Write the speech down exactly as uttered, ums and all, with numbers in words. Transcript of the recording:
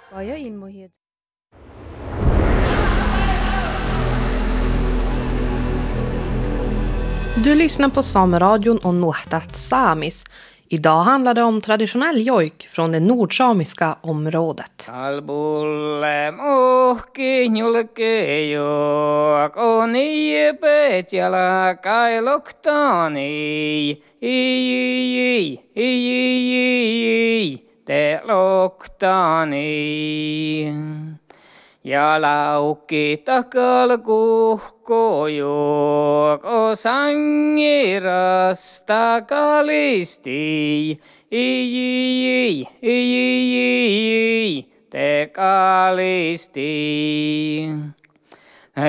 Vad jag inmohet. Du lyssnar på Sameradion och Nuhtat Samis. Idag handlar det om traditionell jojk från det nordsamiska området. Albulle mohki njulke jok oni petjala kailoktani i i te loktani ja laukki takal kuhko jok o sangirasta kalisti i i te kalisti.